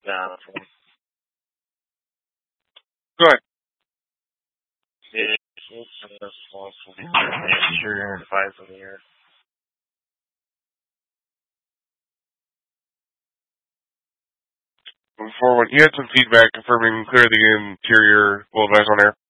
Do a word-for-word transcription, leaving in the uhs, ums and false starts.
Nah, Go ahead. interior device in the air. Before, when you had some feedback confirming clear the interior full device on air.